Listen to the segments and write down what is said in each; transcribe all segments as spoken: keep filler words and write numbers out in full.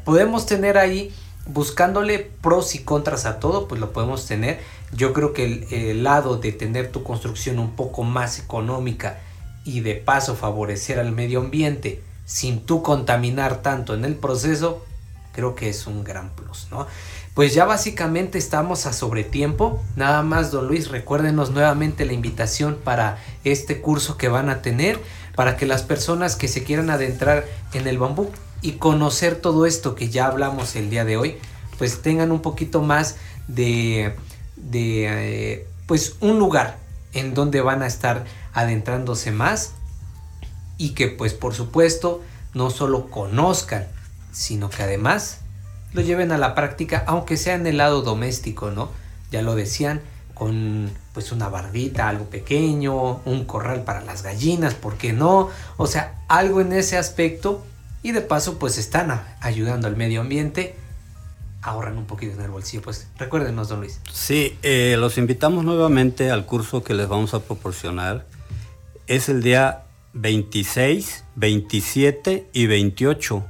podemos tener ahí, buscándole pros y contras a todo, pues lo podemos tener. Yo creo que el, el lado de tener tu construcción un poco más económica y de paso favorecer al medio ambiente sin tú contaminar tanto en el proceso, creo que es un gran plus, ¿no? Pues ya básicamente estamos a sobretiempo. Nada más, don Luis, recuérdenos nuevamente la invitación para este curso que van a tener, para que las personas que se quieran adentrar en el bambú y conocer todo esto que ya hablamos el día de hoy, pues tengan un poquito más de, de eh, pues un lugar en donde van a estar adentrándose más, y que pues por supuesto no solo conozcan, sino que además lo lleven a la práctica, aunque sea en el lado doméstico, ¿no? Ya lo decían, con pues una bardita, algo pequeño, un corral para las gallinas, ¿por qué no? O sea, algo en ese aspecto, y de paso pues están a, ayudando al medio ambiente, ahorran un poquito en el bolsillo. Pues recuérdenos, don Luis. Sí, eh, los invitamos nuevamente al curso que les vamos a proporcionar. Es el día veintiséis, veintisiete y veintiocho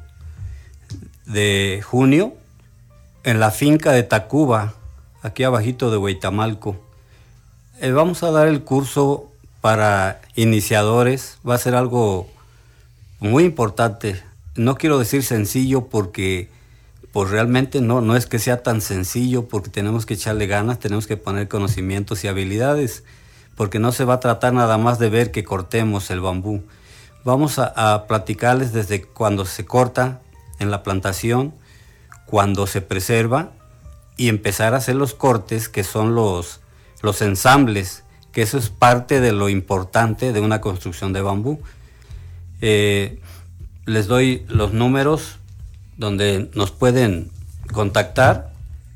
de junio en la finca de Tacuba, aquí abajito de Huitamalco. Eh, vamos a dar el curso para iniciadores. Va a ser algo muy importante. No quiero decir sencillo porque pues realmente no, no es que sea tan sencillo, porque tenemos que echarle ganas, tenemos que poner conocimientos y habilidades, porque no se va a tratar nada más de ver que cortemos el bambú. Vamos a, a platicarles desde cuando se corta en la plantación, cuando se preserva, y empezar a hacer los cortes, que son los, los ensambles, que eso es parte de lo importante de una construcción de bambú. Eh, les doy los números donde nos pueden contactar.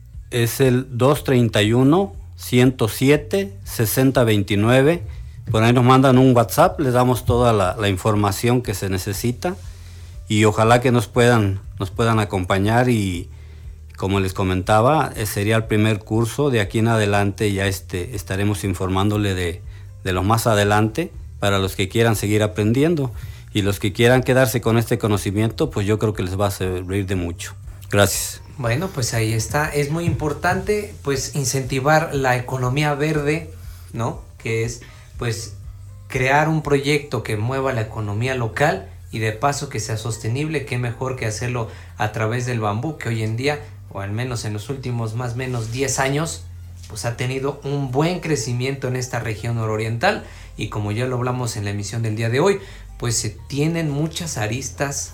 Es el dos treinta y uno, ciento siete, sesenta veintinueve. Por ahí nos mandan un WhatsApp, les damos toda la, la información que se necesita, y ojalá que nos puedan, nos puedan acompañar. Y como les comentaba, sería el primer curso. De aquí en adelante ya este, estaremos informándole de, de lo más adelante para los que quieran seguir aprendiendo, y los que quieran quedarse con este conocimiento, pues yo creo que les va a servir de mucho. Gracias. Bueno, pues ahí está. Es muy importante pues incentivar la economía verde, ¿no? Que es pues crear un proyecto que mueva la economía local y de paso que sea sostenible. Qué mejor que hacerlo a través del bambú, que hoy en día, o al menos en los últimos más o menos diez años, pues ha tenido un buen crecimiento en esta región nororiental, y como ya lo hablamos en la emisión del día de hoy, pues se tienen muchas aristas,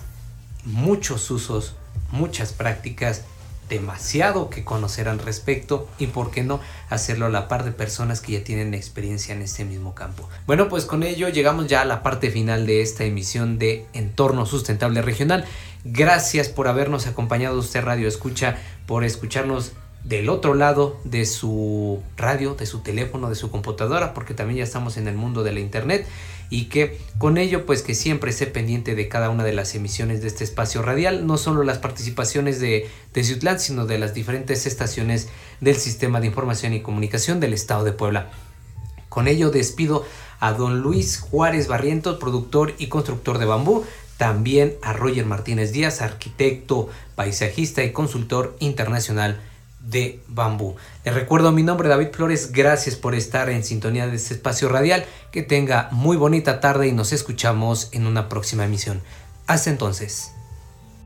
muchos usos, muchas prácticas, demasiado que conocer al respecto, y por qué no hacerlo a la par de personas que ya tienen experiencia en este mismo campo. Bueno, pues con ello llegamos ya a la parte final de esta emisión de Entorno Sustentable Regional. Gracias por habernos acompañado, usted Radio Escucha, por escucharnos del otro lado de su radio, de su teléfono, de su computadora, porque también ya estamos en el mundo de la internet, y que con ello pues que siempre esté pendiente de cada una de las emisiones de este espacio radial, no solo las participaciones de Teciutlán, sino de las diferentes estaciones del Sistema de Información y Comunicación del Estado de Puebla. Con ello despido a don Luis Juárez Barrientos, productor y constructor de bambú, también a Roger Martínez Díaz, arquitecto, paisajista y consultor internacional de bambú. Les recuerdo mi nombre, David Flores. Gracias por estar en sintonía de este espacio radial. Que tenga muy bonita tarde y nos escuchamos en una próxima emisión. Hasta entonces.